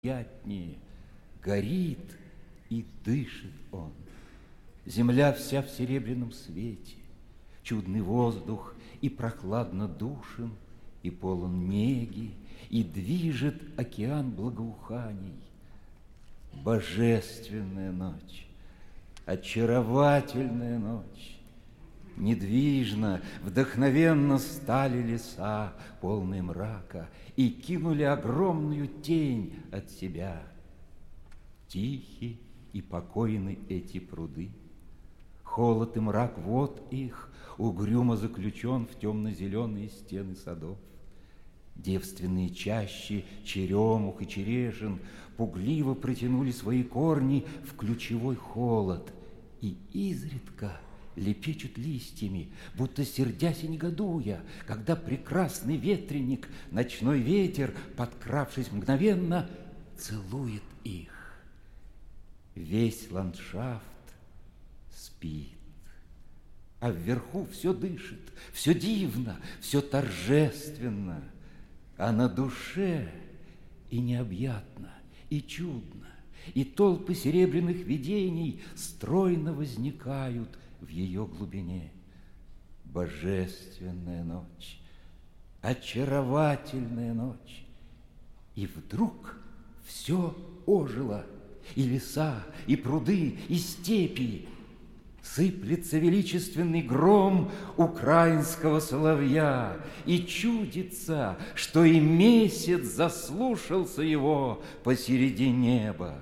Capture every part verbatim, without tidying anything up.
приятнее. Горит и дышит он. Земля вся в серебряном свете, чудный воздух и прохладно душен, и полон неги, и движет океан благоуханий. Божественная ночь, очаровательная ночь. Недвижно, вдохновенно стали леса, полные мрака, и кинули огромную тень от себя. Тихи и покойны эти пруды. Холод и мрак вод их угрюмо заключен в темно-зеленые стены садов. Девственные чащи черемух и черешин пугливо протянули свои корни в ключевой холод и изредка лепечут листьями, будто сердясь и негодуя, когда прекрасный ветреник, ночной ветер, подкравшись мгновенно, целует их. Весь ландшафт спит, а вверху все дышит, все дивно, все торжественно, а на душе и необъятно, и чудно, и толпы серебряных видений стройно возникают в ее глубине. Божественная ночь, очаровательная ночь. И вдруг все ожило, и леса, и пруды, и степи. Сыплется величественный гром украинского соловья, и чудится, что и месяц заслушался его посреди неба.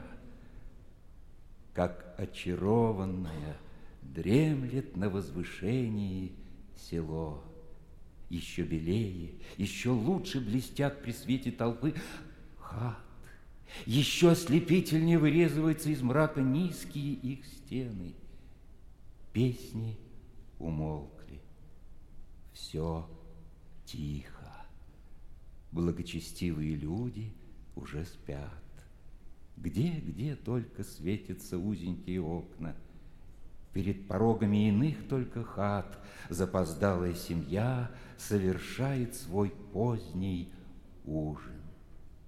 Как очарованное дремлет на возвышении село. Еще белее, еще лучше блестят при свете толпы хат. Еще ослепительнее вырезываются из мрака низкие их стены. Песни умолкли. Все тихо. Благочестивые люди уже спят. Где-где только светятся узенькие окна. Перед порогами иных только хат запоздалая семья совершает свой поздний ужин.